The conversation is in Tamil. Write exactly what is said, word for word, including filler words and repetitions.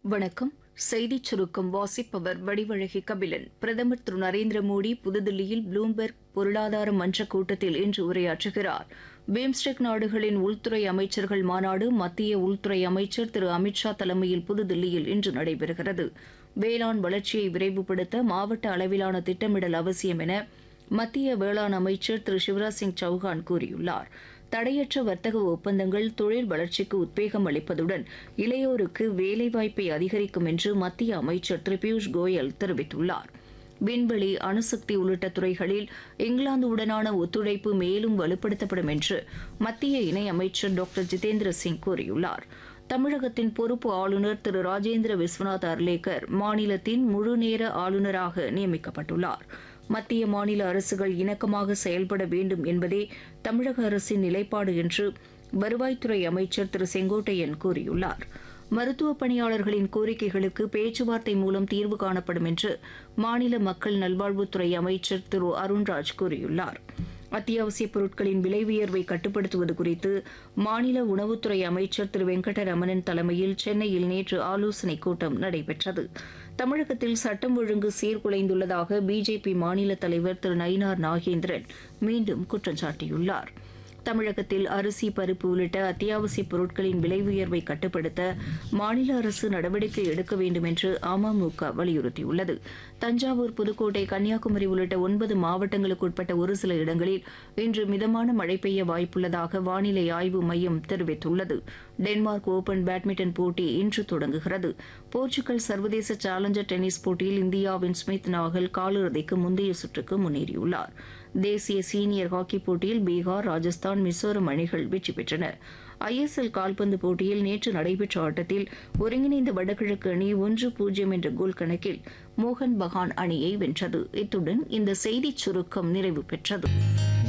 வணக்கம். செய்திச் சுருக்கம் வாசிப்பவர் வடிவழகி கபிலன். பிரதமர் திரு நரேந்திர மோடி புதுதில்லியில் ப்ளூம்பெர்க் பொருளாதார மன்ற கூட்டத்தில் இன்று உரையாற்றுகிறார். பிம்ஸ்டெக் நாடுகளின் உள்துறை அமைச்சர்கள் மாநாடு மத்திய உள்துறை அமைச்சர் திரு அமித் ஷா தலைமையில் புதுதில்லியில் இன்று நடைபெறுகிறது. வேளாண் வளர்ச்சியை விரைவுபடுத்த மாவட்ட அளவிலான திட்டமிடல் அவசியம் என மத்திய வேளாண் அமைச்சர் திரு சிவராஜ் சிங் சௌஹான் கூறியுள்ளார். தடையற்ற வர்த்தக ஒப்பந்தங்கள் தொழில் வளர்ச்சிக்கு உத்வேகம் அளிப்பதுடன் இளையோருக்கு வேலைவாய்ப்பை அதிகரிக்கும் என்று மத்திய அமைச்சர் திரு பியூஷ் கோயல் தெரிவித்துள்ளார். விண்வெளி, அணுசக்தி உள்ளிட்ட துறைகளில் இங்கிலாந்துடனான ஒத்துழைப்பு மேலும் வலுப்படுத்தப்படும் என்று மத்திய இணையமைச்சர் டாக்டர் ஜிதேந்திர சிங் கூறியுள்ளார். தமிழகத்தின் பொறுப்பு ஆளுநர் திரு ராஜேந்திர விஸ்வநாத் அர்லேக்கர் மாநிலத்தின் முழுநேர ஆளுநராக நியமிக்கப்பட்டுள்ளார். மத்திய மாநில அரசுகள் இணக்கமாக செயல்பட வேண்டும் என்பதே தமிழக அரசின் நிலைப்பாடு என்று வருவாய்த்துறை அமைச்சர் திரு செங்கோட்டையன் கூறியுள்ளார். மருத்துவ பணியாளர்களின் கோரிக்கைகளுக்கு பேச்சுவார்த்தை மூலம் தீர்வு காணப்படும் என்று மாநில மக்கள் நல்வாழ்வுத்துறை அமைச்சர் திரு அருண்ராஜ் கூறியுள்ளார். அத்தியாவசியப் பொருட்களின் விலை உயர்வை கட்டுப்படுத்துவது குறித்து மாநில உணவுத்துறை அமைச்சர் திரு வெங்கடரமணன் தலைமையில் சென்னையில் நேற்று ஆலோசனைக் கூட்டம் நடைபெற்றது. தமிழகத்தில் சட்டம் ஒழுங்கு சீர்குலைந்துள்ளதாக பிஜேபி மாநில தலைவர் திரு நயினார் நாகேந்திரன் மீண்டும் குற்றம் சாட்டியுள்ளார். தமிழகத்தில் அரிசி, பருப்பு உள்ளிட்ட அத்தியாவசியப் பொருட்களின் விலை உயர்வை கட்டுப்படுத்த மாநில அரசு நடவடிக்கை எடுக்க வேண்டும் என்று அமமுக வலியுறுத்தியுள்ளது. தஞ்சாவூர், புதுக்கோட்டை, கன்னியாகுமரி உள்ளிட்ட ஒன்பது மாவட்டங்களுக்கு உட்பட்ட ஒரு சில இடங்களில் இன்று மிதமான மழை பெய்ய வாய்ப்புள்ளதாக வானிலை ஆய்வு மையம் தெரிவித்துள்ளது. டென்மார்க் ஓபன் பேட்மிண்டன் போட்டி இன்று தொடங்குகிறது. போர்ச்சுகல் சர்வதேச சேலஞ்சர் டென்னிஸ் போட்டியில் இந்தியாவின் ஸ்மித் நாகல் காலிறுதிக்கு முந்தைய சுற்றுக்கு முன்னேறியுள்ளார். தேசிய சீனியர் ஹாக்கி போட்டியில் பீகார், ராஜஸ்தான், மிசோரம் அணிகள் வெற்றி பெற்றன. ஐஎஸ்எல் கால்பந்து போட்டியில் நேற்று நடைபெற்ற ஆட்டத்தில் ஒருங்கிணைந்த வடகிழக்கு அணி ஒன்று பூஜ்ஜியம் என்ற கோல் கணக்கில் மோகன் பகான் அணியை வென்றது. இத்துடன் இந்த செய்திச் சுருக்கம் நிறைவு பெற்றது.